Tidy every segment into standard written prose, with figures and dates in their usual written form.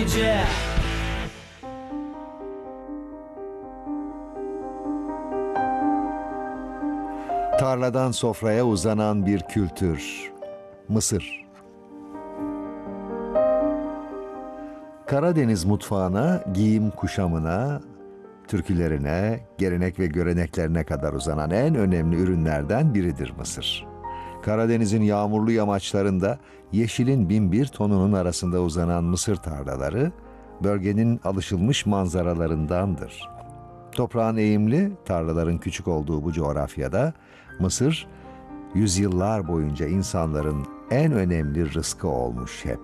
gece. Tarladan sofraya uzanan bir kültür. Mısır. Karadeniz mutfağına, giyim kuşamına, türkülerine, gelenek ve göreneklerine kadar uzanan en önemli ürünlerden biridir Mısır. Karadeniz'in yağmurlu yamaçlarında yeşilin binbir tonunun arasında uzanan mısır tarlaları, bölgenin alışılmış manzaralarındandır. Toprağın eğimli, tarlaların küçük olduğu bu coğrafyada, Mısır, yüzyıllar boyunca insanların en önemli rızkı olmuş hep.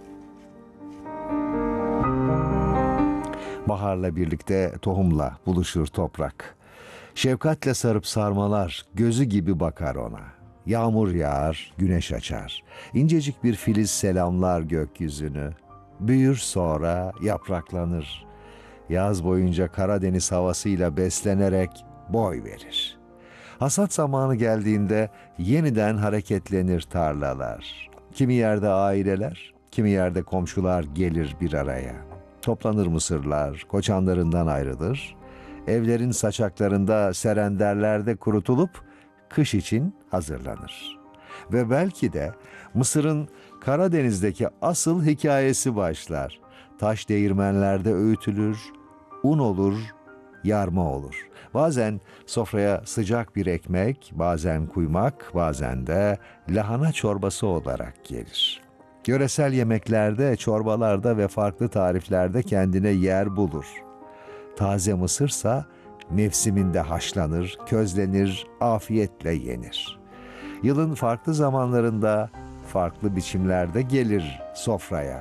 Baharla birlikte tohumla buluşur toprak. Şefkatle sarıp sarmalar, gözü gibi bakar ona. Yağmur yağar, güneş açar. İncecik bir filiz selamlar gökyüzünü. Büyür sonra yapraklanır. Yaz boyunca Karadeniz havasıyla beslenerek boy verir. Hasat zamanı geldiğinde yeniden hareketlenir tarlalar. Kimi yerde aileler, kimi yerde komşular gelir bir araya. Toplanır mısırlar, koçanlarından ayrılır. Evlerin saçaklarında serenderlerde kurutulup kış için hazırlanır. Ve belki de Mısır'ın Karadeniz'deki asıl hikayesi başlar. Taş değirmenlerde öğütülür, un olur, yarma olur. Bazen sofraya sıcak bir ekmek, bazen kuymak, bazen de lahana çorbası olarak gelir. Yöresel yemeklerde, çorbalarda ve farklı tariflerde kendine yer bulur. Taze mısırsa mevsiminde haşlanır, közlenir, afiyetle yenir. Yılın farklı zamanlarında, farklı biçimlerde gelir sofraya.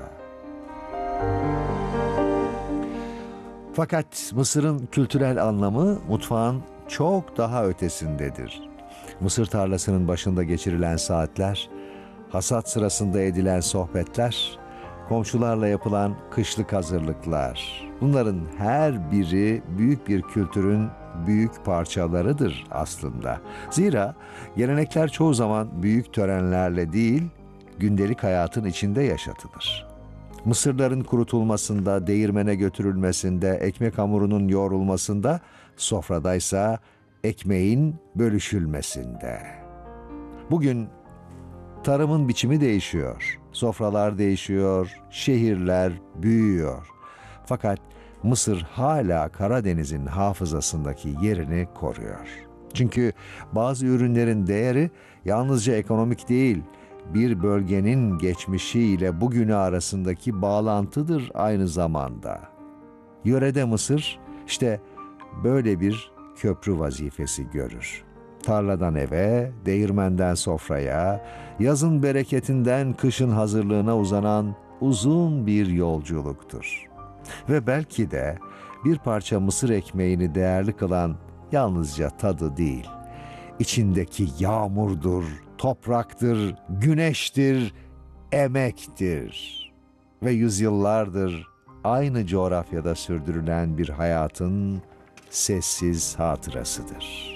Fakat Mısır'ın kültürel anlamı mutfağın çok daha ötesindedir. Mısır tarlasının başında geçirilen saatler, hasat sırasında edilen sohbetler, komşularla yapılan kışlık hazırlıklar. Bunların her biri büyük bir kültürün büyük parçalarıdır aslında. Zira gelenekler çoğu zaman büyük törenlerle değil, gündelik hayatın içinde yaşatılır. Mısırların kurutulmasında, değirmene götürülmesinde, ekmek hamurunun yoğrulmasında, sofradaysa ekmeğin bölüşülmesinde. Bugün tarımın biçimi değişiyor, sofralar değişiyor, şehirler büyüyor. Fakat Mısır hala Karadeniz'in hafızasındaki yerini koruyor. Çünkü bazı ürünlerin değeri yalnızca ekonomik değil, bir bölgenin geçmişiyle bugünü arasındaki bağlantıdır aynı zamanda. Yörede Mısır işte böyle bir köprü vazifesi görür. Tarladan eve, değirmenden sofraya, yazın bereketinden kışın hazırlığına uzanan uzun bir yolculuktur. Ve belki de bir parça mısır ekmeğini değerli kılan yalnızca tadı değil, içindeki yağmurdur, topraktır, güneştir, emektir ve yüzyıllardır aynı coğrafyada sürdürülen bir hayatın sessiz hatırasıdır.